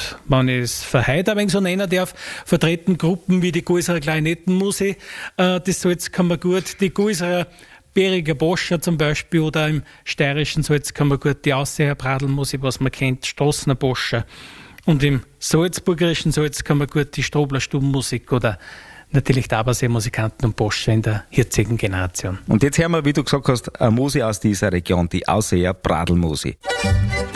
wenn ich es für heute ein wenig so nennen darf, vertreten Gruppen wie die Gulserer Klarinettenmusik, das Salzkammergut, die Gulserer Beriger Boscher zum Beispiel oder im steirischen Salzkammergut die Ausseher Pradelmusik, was man kennt, Straßner Boscher. Und im salzburgerischen Salzkammergut die Strobler Stubenmusik oder natürlich die Abersee-Musikanten und Boscher in der jetzigen Generation. Und jetzt hören wir, wie du gesagt hast, eine Musik aus dieser Region, die Ausseher Pradelmusik.